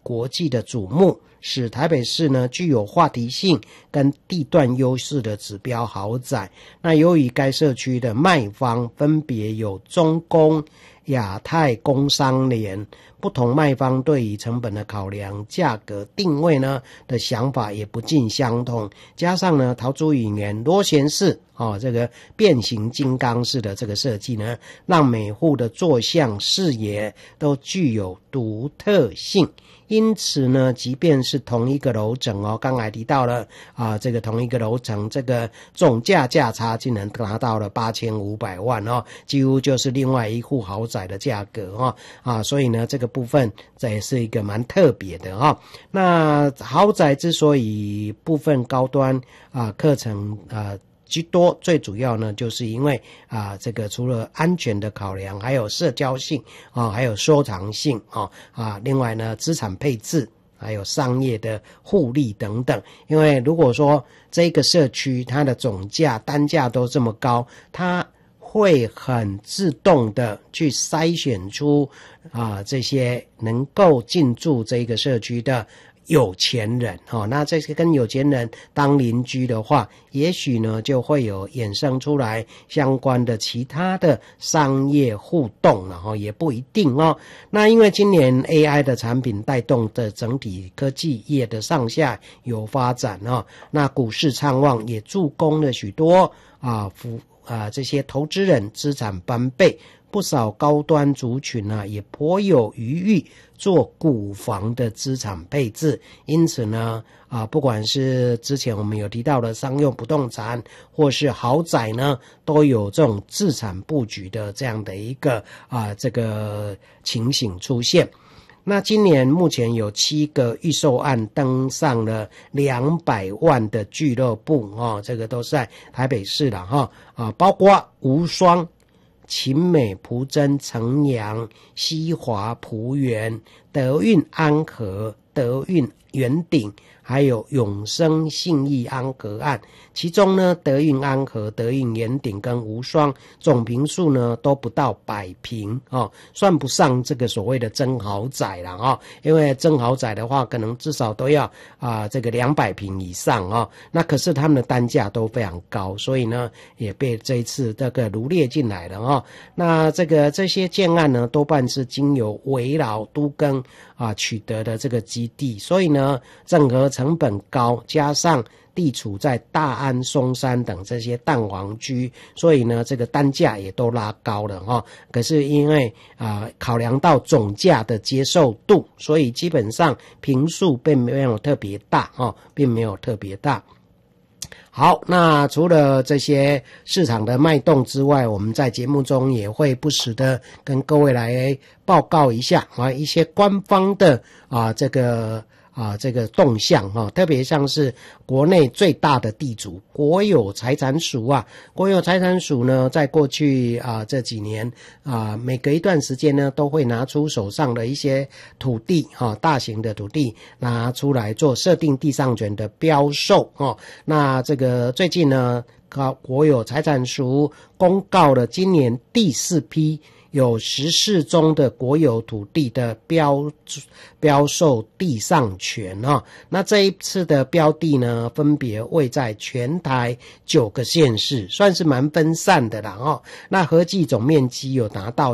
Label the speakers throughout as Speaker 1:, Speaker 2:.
Speaker 1: 国际的瞩目，使台北市呢具有话题性跟地段优势的指标豪宅。那由于该社区的卖方分别有中工、亚太工商联，不同卖方对于成本的考量、价格定位呢的想法也不尽相同，加上呢陶朱隐园螺旋式这个变形金刚式的这个设计呢，让每户的坐向视野都具有独特性。因此呢，即便是同一个楼层刚才提到了这个同一个楼层，这个总价差竟然达到了8500万几乎就是另外一户豪宅的价格所以呢，这个部分这也是一个蛮特别的那豪宅之所以部分高端课程居多，最主要呢就是因为这个除了安全的考量，还有社交性还有收藏性另外呢资产配置还有商业的互利等等。因为如果说这个社区它的总价单价都这么高，它会很自动的去筛选出这些能够进驻这个社区的有钱人那这些跟有钱人当邻居的话，也许呢就会有衍生出来相关的其他的商业互动也不一定那因为今年 AI 的产品带动的整体科技业的上下有发展那股市畅旺也助攻了许多这些投资人资产翻倍，不少高端族群也颇有余裕做股房的资产配置。因此呢不管是之前我们有提到的商用不动产或是豪宅呢，都有这种资产布局的这样的一个这个情形出现。那今年目前有7个预售案登上了200万的俱乐部这个都是在台北市啦包括无双、勤美、埔真、城阳、西华、璞园、德运安和、德运圆顶，还有永生信义安和案。其中呢，德运安和、德运圆顶跟无双总坪数呢都不到100坪算不上这个所谓的真豪宅啦因为真豪宅的话可能至少都要这个200坪以上那可是他们的单价都非常高，所以呢也被这一次这个罗列进来了那这些建案呢多半是经由围绕都更取得的这个基地，所以呢整合成本高，加上地处在大安、松山等这些蛋黄区，所以呢这个单价也都拉高了可是因为考量到总价的接受度，所以基本上坪数并没有特别大并没有特别大。好，那除了这些市场的脉动之外，我们在节目中也会不时的跟各位来报告一下一些官方的这个动向特别像是国内最大的地主国有财产署国有财产署呢在过去这几年每隔一段时间呢都会拿出手上的一些土地大型的土地拿出来做设定地上权的标售那这个最近呢国有财产署公告了今年第4批有14宗的国有土地的标售地上权那这一次的标的呢分别位在全台9个县市，算是蛮分散的啦那合计总面积有达到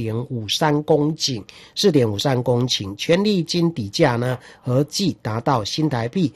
Speaker 1: 4.53 公顷，权利金底价呢合计达到新台币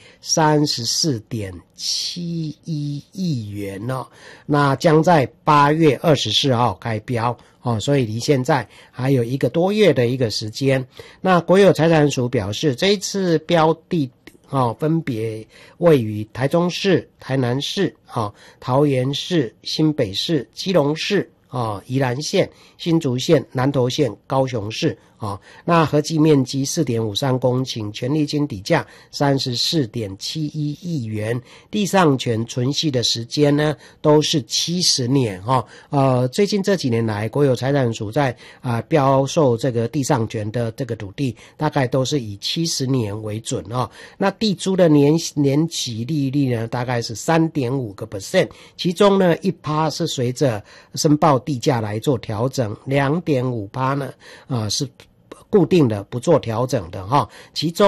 Speaker 1: 34.71 亿元那将在8月24号开标所以离现在还有1个多月的一个时间。那国有财产署表示，这一次标的分别位于台中市、台南市桃园市、新北市、基隆市宜兰县、新竹县、南投县、高雄市那合计面积 4.53 公顷，权利金底价 34.71 亿元，地上权存续的时间呢都是70年最近这几年来国有财产署在标售这个地上权的这个土地大概都是以70年为准那地租的年期利率呢大概是 3.5%， 其中呢 1% 是随着申报地价来做调整， 2.5% 呢是固定的不做调整的其中